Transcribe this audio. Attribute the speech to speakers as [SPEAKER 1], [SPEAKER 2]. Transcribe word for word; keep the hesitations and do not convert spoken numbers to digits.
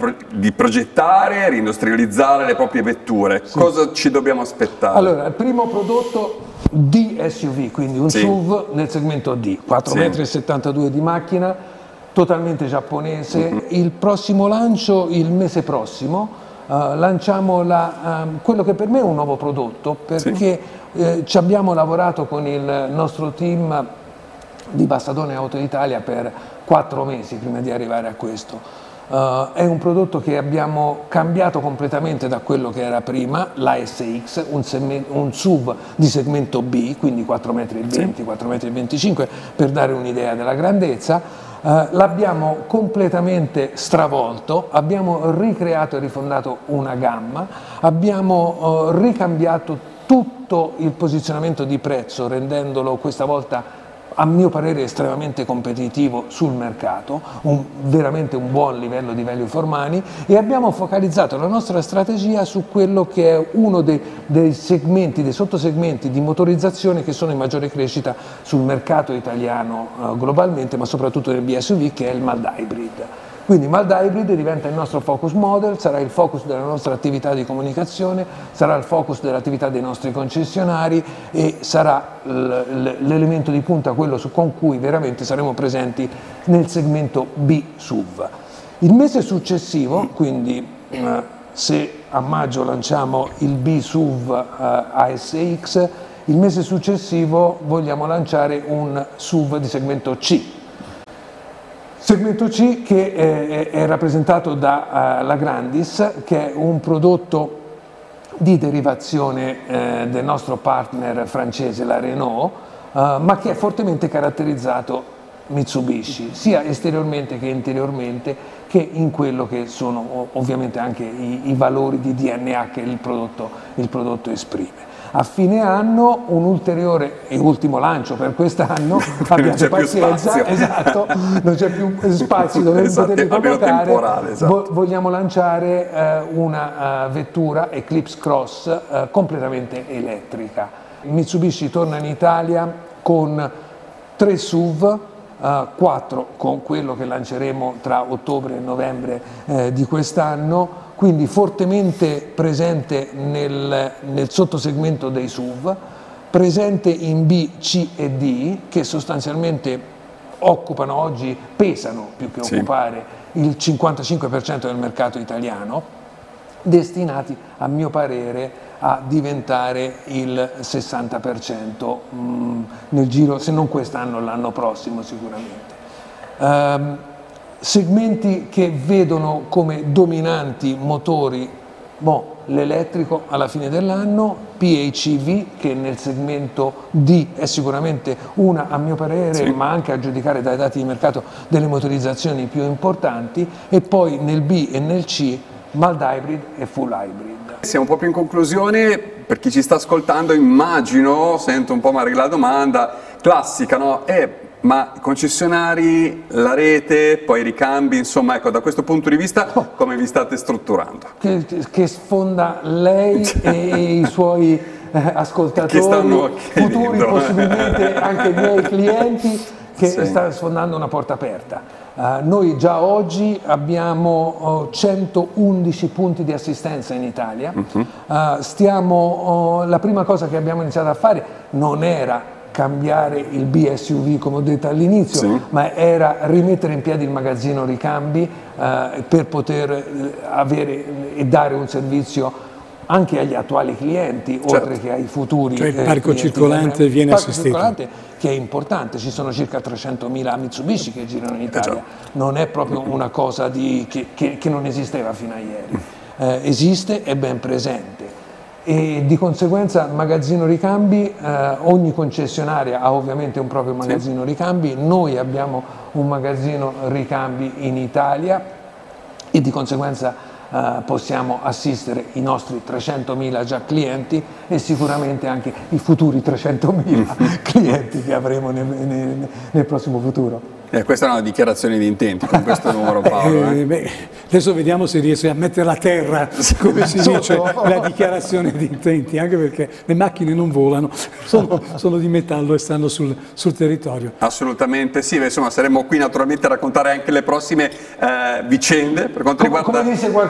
[SPEAKER 1] pro di progettare, reindustrializzare le proprie vetture. Sì. Cosa ci dobbiamo aspettare?
[SPEAKER 2] Allora, il primo prodotto D S U V, quindi un sì. S U V nel segmento D, quattro virgola settantadue metri di macchina, totalmente giapponese. Mm-hmm. Il prossimo lancio, il mese prossimo, Uh, lanciamo la, um, quello che per me è un nuovo prodotto, perché sì. eh, ci abbiamo lavorato con il nostro team di Bassatone Auto Italia per quattro mesi prima di arrivare a questo. Uh, è un prodotto che abbiamo cambiato completamente da quello che era prima, l'A S X, un, un S U V di segmento B, quindi quattro virgola venti metri, sì. quattro virgola venticinque metri, per dare un'idea della grandezza. Uh, l'abbiamo completamente stravolto, abbiamo ricreato e rifondato una gamma, abbiamo uh, ricambiato tutto il posizionamento di prezzo, rendendolo questa volta a mio parere estremamente competitivo sul mercato, un, veramente un buon livello di value for money, e abbiamo focalizzato la nostra strategia su quello che è uno dei, dei segmenti, dei sottosegmenti di motorizzazione che sono in maggiore crescita sul mercato italiano uh, globalmente, ma soprattutto nel B S U V, che è il mild hybrid. Quindi mild hybrid diventa il nostro focus model, sarà il focus della nostra attività di comunicazione, sarà il focus dell'attività dei nostri concessionari e sarà l'elemento di punta, quello su, con cui veramente saremo presenti nel segmento B S U V. Il mese successivo, quindi eh, se a maggio lanciamo il B S U V eh, A S X, il mese successivo vogliamo lanciare un S U V di segmento C. Segmento C che è, è rappresentato da uh, la Grandis, che è un prodotto di derivazione eh, del nostro partner francese, la Renault, uh, ma che è fortemente caratterizzato Mitsubishi, sia esteriormente che interiormente, che in quello che sono ovviamente anche i, i valori di D N A che il prodotto, il prodotto esprime. A fine anno un ulteriore e ultimo lancio per quest'anno, abbiate pazienza, esatto, non c'è più spazio dove esatto, poterli collocare, esatto. Vogliamo lanciare eh, una uh, vettura Eclipse Cross uh, completamente elettrica. Mitsubishi torna in Italia con tre S U V, Uh, quattro con quello che lanceremo tra ottobre e novembre eh, di quest'anno, quindi fortemente presente nel, nel sottosegmento dei S U V, presente in B, C e D, che sostanzialmente occupano oggi, pesano più che
[SPEAKER 1] sì.
[SPEAKER 2] occupare il cinquantacinque per cento del mercato italiano, destinati a mio parere a diventare il sessanta per cento mh, nel giro, se non quest'anno, l'anno prossimo sicuramente. Um, segmenti che vedono come dominanti motori, boh, l'elettrico alla fine dell'anno, P H E V che nel segmento D è sicuramente una, a mio parere, sì. ma anche a giudicare dai dati di mercato, delle motorizzazioni più importanti, e poi nel B e nel C mild hybrid e full hybrid.
[SPEAKER 1] Siamo proprio in conclusione. Per chi ci sta ascoltando, immagino, sento un po' magari la domanda classica, no? Eh, ma i concessionari, la rete, poi i ricambi, insomma, ecco, da questo punto di vista come vi state strutturando?
[SPEAKER 2] Che, che sfonda lei e i suoi eh, ascoltatori, futuri possibilmente anche i miei clienti, che sì. sta sfondando una porta aperta. Uh, noi già oggi abbiamo uh, centoundici punti di assistenza in Italia. Uh-huh. uh, stiamo, uh, la prima cosa che abbiamo iniziato a fare non era cambiare il B S U V come ho detto all'inizio, sì. ma era rimettere in piedi il magazzino ricambi uh, per poter uh, avere e dare un servizio anche agli attuali clienti, certo. oltre che ai futuri.
[SPEAKER 3] Cioè il parco
[SPEAKER 2] eh,
[SPEAKER 3] circolante viene
[SPEAKER 2] parco
[SPEAKER 3] assistito.
[SPEAKER 2] Circolante che è importante, ci sono circa trecentomila Mitsubishi che girano in Italia, non è proprio una cosa di, che, che, che non esisteva fino a ieri, eh, esiste, è ben presente. E di conseguenza magazzino ricambi, eh, ogni concessionaria ha ovviamente un proprio magazzino sì. ricambi, noi abbiamo un magazzino ricambi in Italia e di conseguenza Uh, possiamo assistere i nostri trecentomila già clienti e sicuramente anche i futuri trecentomila clienti che avremo nel, nel, nel prossimo futuro.
[SPEAKER 1] Eh, questa è una dichiarazione di intenti con questo numero, Paolo.
[SPEAKER 3] Eh,
[SPEAKER 1] Eh.
[SPEAKER 3] beh, adesso vediamo se riesce a mettere a terra, come si dice, la dichiarazione di intenti, anche perché le macchine non volano, sono, sono di metallo e stanno sul, sul territorio.
[SPEAKER 1] Assolutamente sì, beh, insomma saremo qui naturalmente a raccontare anche le prossime eh, vicende per quanto
[SPEAKER 2] Come,
[SPEAKER 1] riguarda...
[SPEAKER 2] come disse qualcuno